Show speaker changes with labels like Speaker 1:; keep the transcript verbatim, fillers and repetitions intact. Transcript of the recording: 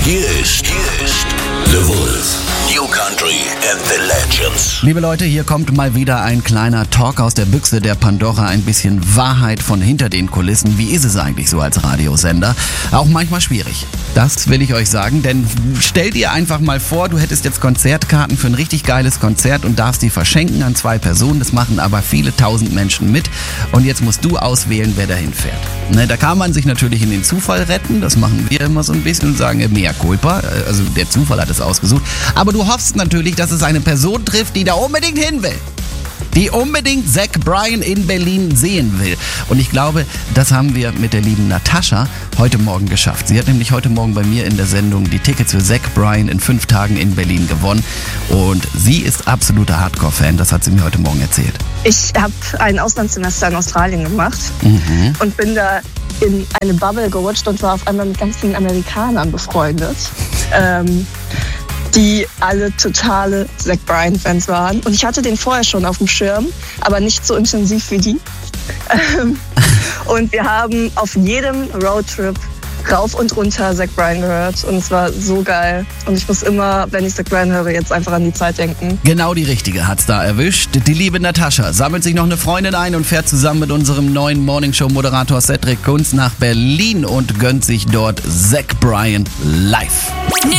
Speaker 1: Hier ist, hier ist The Wolf. New Country and the Legends.
Speaker 2: Liebe Leute, hier kommt mal wieder ein kleiner Talk aus der Büchse der Pandora. Ein bisschen Wahrheit von hinter den Kulissen. Wie ist es eigentlich so als Radiosender? Auch manchmal schwierig. Das will ich euch sagen, denn stell dir einfach mal vor, du hättest jetzt Konzertkarten für ein richtig geiles Konzert und darfst die verschenken an zwei Personen. Das machen aber viele tausend Menschen mit und jetzt musst du auswählen, wer dahin fährt. Ne, da kann man sich natürlich in den Zufall retten. Das machen wir immer so ein bisschen und sagen, mea culpa. Also der Zufall hat es ausgesucht. Aber du hoffst natürlich, dass es eine Person trifft, die da unbedingt hin will. Die unbedingt Zach Bryan in Berlin sehen will. Und ich glaube, das haben wir mit der lieben Natascha heute Morgen geschafft. Sie hat nämlich heute Morgen bei mir in der Sendung die Tickets für Zach Bryan in fünf Tagen in Berlin gewonnen. Und sie ist absoluter Hardcore-Fan. Das hat sie mir heute Morgen erzählt.
Speaker 3: Ich habe ein Auslandssemester in Australien gemacht
Speaker 2: Mhm.
Speaker 3: und bin da in eine Bubble gerutscht und war auf einmal mit ganz vielen Amerikanern befreundet, ähm, die alle totale Zach Bryan-Fans waren. Und ich hatte den vorher schon auf dem Schirm, aber nicht so intensiv wie die. Ähm, und wir haben auf jedem Roadtrip rauf und runter Zach Bryan gehört und es war so geil. Und ich muss immer, wenn ich Zach Bryan höre, jetzt einfach an die Zeit denken.
Speaker 2: Genau die richtige hat's da erwischt. Die liebe Natascha sammelt sich noch eine Freundin ein und fährt zusammen mit unserem neuen Morningshow-Moderator Cedric Kunz nach Berlin und gönnt sich dort Zach Bryan live.